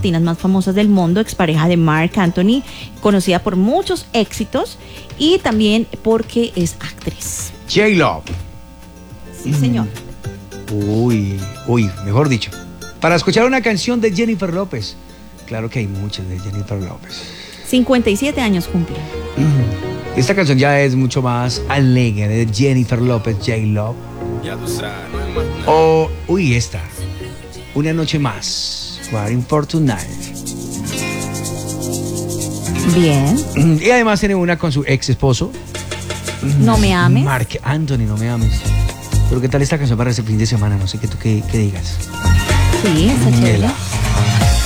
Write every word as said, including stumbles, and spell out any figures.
latinas más famosas del mundo, expareja de Marc Anthony, conocida por muchos éxitos y también porque es actriz. J-Lo. Sí, señor. Uy, uy, mejor dicho. Para escuchar una canción de Jennifer López. Claro que hay muchas de Jennifer López. cincuenta y siete años cumple. Esta canción ya es mucho más alegre, de Jennifer López, J-Lo. O, uy, esta. Una noche más. Waiting for Tonight. Bien. Y además tiene una con su ex esposo. No me ames. Marc Anthony, no me ames. Pero ¿qué tal esta canción para ese fin de semana? No sé qué tú qué, qué digas. Sí, está chévere.